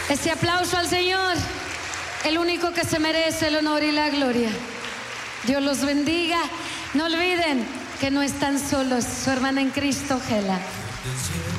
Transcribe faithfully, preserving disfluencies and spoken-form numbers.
Ese aplauso al Señor, el único que se merece el honor y la gloria. Dios los bendiga. No olviden que no están solos. Su hermana en Cristo, Gela.